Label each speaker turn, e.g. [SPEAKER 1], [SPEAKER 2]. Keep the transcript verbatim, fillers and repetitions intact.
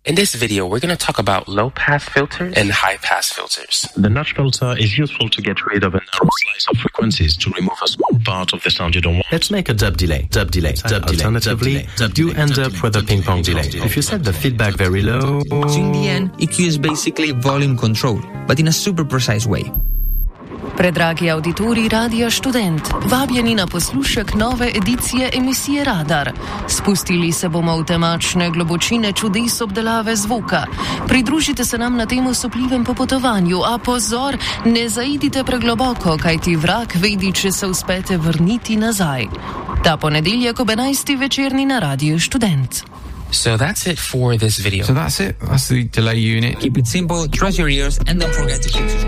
[SPEAKER 1] In this video, we're going to talk about low-pass filters and high-pass filters.
[SPEAKER 2] The notch filter is useful to get rid of a narrow slice of frequencies to remove a small part of the sound you don't want.
[SPEAKER 3] Let's make a dub delay, dub delay, dub delay. Alternatively, dub delay, you end dub up delay, with a ping-pong delay. delay. If you set the feedback very low...
[SPEAKER 4] So in the end, E Q is basically volume control, but in a super precise way.
[SPEAKER 5] Predragi auditorji Radia Študent, vabljeni na poslušek nove edicije emisije Radar. Spustili se bomo v temačne globočine čudes obdelave zvoka. Pridružite se nam na tem osupljivem popotovanju, a pozor, ne zaidite pregloboko, kajti vrag vedi, če se uspete vrniti nazaj. Ta ponedeljek ob enajsti večerni na Radiu Študent.
[SPEAKER 1] So that's it for this video.
[SPEAKER 6] So that's it. That's the delay unit.
[SPEAKER 4] Keep it simple, trust your ears, and don't forget to keep